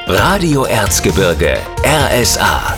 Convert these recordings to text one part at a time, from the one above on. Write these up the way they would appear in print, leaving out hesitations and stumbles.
Radio Erzgebirge RSA.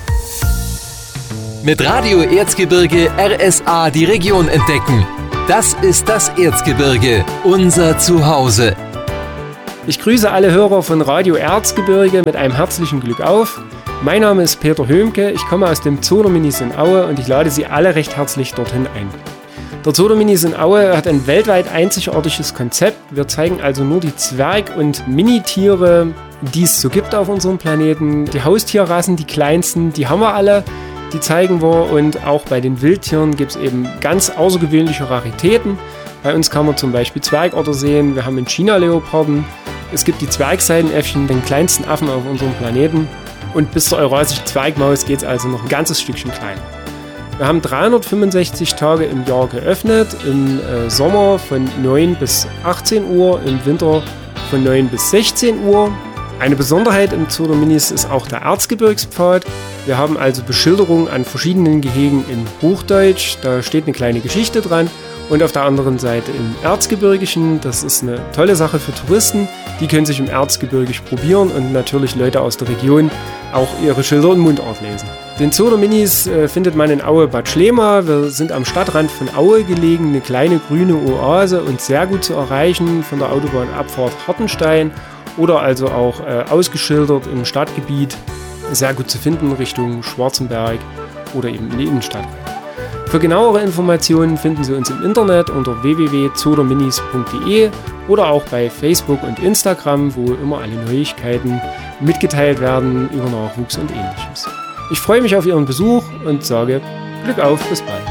Mit Radio Erzgebirge RSA die Region entdecken. Das ist das Erzgebirge, unser Zuhause. Ich grüße alle Hörer von Radio Erzgebirge mit einem herzlichen Glück auf. Mein Name ist Peter Höhmke, ich komme aus dem Zoo der Minis in Aue und ich lade Sie alle recht herzlich dorthin ein. Der Zoo der Minis in Aue hat ein weltweit einzigartiges Konzept. Wir zeigen also nur die Zwerg- und Minitiere, die es so gibt auf unserem Planeten. Die Haustierrassen, die kleinsten, die haben wir alle, die zeigen wir. Und auch bei den Wildtieren gibt es eben ganz außergewöhnliche Raritäten. Bei uns kann man zum Beispiel Zwergotter sehen, wir haben in China Leoparden. Es gibt die Zwergseidenäffchen, den kleinsten Affen auf unserem Planeten. Und bis zur eurasische Zwergmaus geht es also noch ein ganzes Stückchen kleiner. Wir haben 365 Tage im Jahr geöffnet, im Sommer von 9 bis 18 Uhr, im Winter von 9 bis 16 Uhr. Eine Besonderheit im Zoo der Minis ist auch der Erzgebirgspfad. Wir haben also Beschilderungen an verschiedenen Gehegen in Hochdeutsch, da steht eine kleine Geschichte dran. Und auf der anderen Seite im Erzgebirgischen, das ist eine tolle Sache für Touristen, die können sich im Erzgebirgisch probieren und natürlich Leute aus der Region auch ihre Schilder und Mundart lesen. Den Zoo der Minis findet man in Aue-Bad Schlema. Wir sind am Stadtrand von Aue gelegen, eine kleine grüne Oase und sehr gut zu erreichen von der Autobahnabfahrt Hartenstein oder also auch ausgeschildert im Stadtgebiet, sehr gut zu finden Richtung Schwarzenberg oder eben in die Innenstadt. Für genauere Informationen finden Sie uns im Internet unter www.zooderminis.de oder auch bei Facebook und Instagram, wo immer alle Neuigkeiten mitgeteilt werden über Nachwuchs und Ähnliches. Ich freue mich auf Ihren Besuch und sage Glück auf, bis bald.